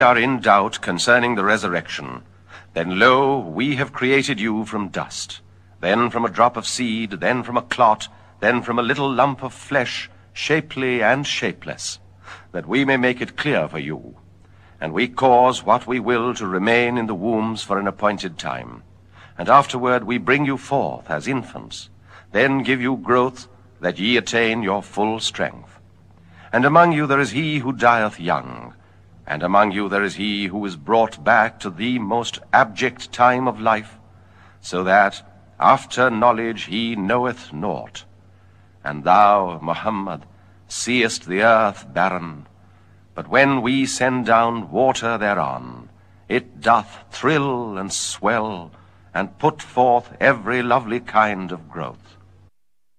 are in doubt concerning the resurrection, then lo, we have created you from dust, then from a drop of seed, then from a clot, then from a little lump of flesh, shapely and shapeless, that we may make it clear for you. And we cause what we will to remain in the wombs for an appointed time. And afterward we bring you forth as infants, then give you growth, that ye attain your full strength. And among you there is he who dieth young, and among you there is he who is brought back to the most abject time of life, so that after knowledge he knoweth naught. And thou, Muhammad, seest the earth barren, but when we send down water thereon, it doth thrill and swell, and put forth every lovely kind of growth.